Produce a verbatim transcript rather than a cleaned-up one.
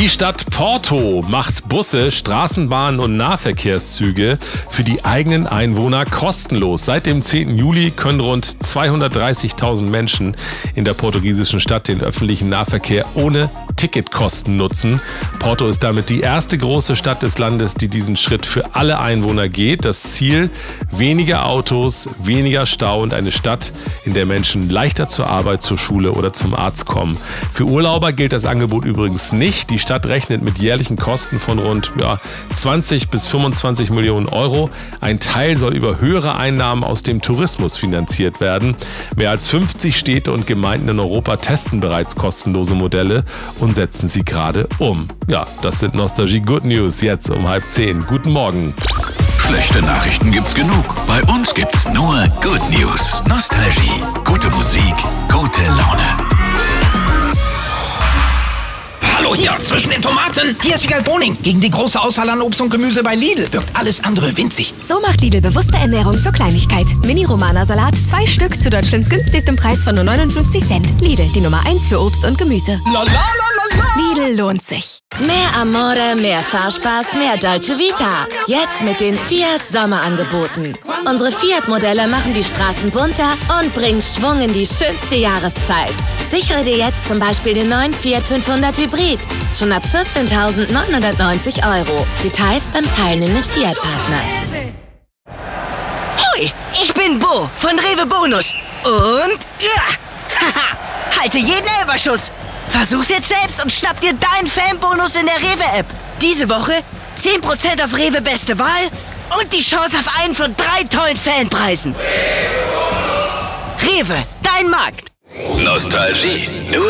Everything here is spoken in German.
Die Stadt Porto macht Busse, Straßenbahnen und Nahverkehrszüge für die eigenen Einwohner kostenlos. Seit dem zehnten Juli können rund zweihundertdreißigtausend Menschen in der portugiesischen Stadt den öffentlichen Nahverkehr ohne Ticketkosten nutzen. Porto ist damit die erste große Stadt des Landes, die diesen Schritt für alle Einwohner geht. Das Ziel: weniger Autos, weniger Stau und eine Stadt, in der Menschen leichter zur Arbeit, zur Schule oder zum Arzt kommen. Für Urlauber gilt das Angebot übrigens nicht. Die Stadt rechnet mit jährlichen Kosten von rund ja, zwanzig bis fünfundzwanzig Millionen Euro. Ein Teil soll über höhere Einnahmen aus dem Tourismus finanziert werden. Mehr als fünfzig Städte und Gemeinden in Europa testen bereits kostenlose Modelle und setzen sie gerade um. Ja, das sind Nostalgie Good News jetzt um halb zehn. Guten Morgen. Schlechte Nachrichten gibt's genug. Bei uns gibt's nur Good News. Nostalgie. Gute Musik. Gute Laune. Hallo hier, zwischen den Tomaten. Hier ist Wiegald Boning. Gegen die große Auswahl an Obst und Gemüse bei Lidl wirkt alles andere winzig. So macht Lidl bewusste Ernährung zur Kleinigkeit. Mini-Romana-Salat, zwei Stück zu Deutschlands günstigstem Preis von nur neunundfünfzig Cent. Lidl, die Nummer eins für Obst und Gemüse. La, la, la, la, la. Lidl lohnt sich. Mehr Amore, mehr Fahrspaß, mehr Dolce Vita. Jetzt mit den Fiat Sommerangeboten. Unsere Fiat-Modelle machen die Straßen bunter und bringen Schwung in die schönste Jahreszeit. Sichere dir jetzt zum Beispiel den neuen Fiat fünfhundert Hybrid. Schon ab vierzehntausendneunhundertneunzig Euro. Details beim teilnehmenden Fiat-Partner. Hoi, ich bin Bo von Rewe Bonus. Und ja, haha, halte jeden Elberschuss. Versuch's jetzt selbst und schnapp dir deinen Fanbonus in der Rewe-App. Diese Woche zehn Prozent auf Rewe Beste Wahl und die Chance auf einen von drei tollen Fanpreisen. Rewe, dein Markt. Nostalgie. Nur